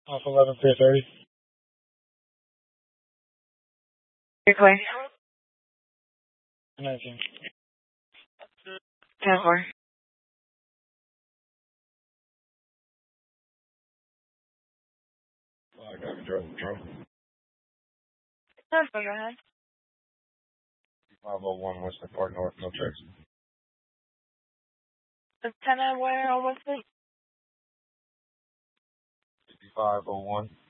Off 11, 330. You're clear. 19. 10-4. I got control. 10-4, go ahead. 501 Western Park North, no tracks. Lieutenant, where on Western? 501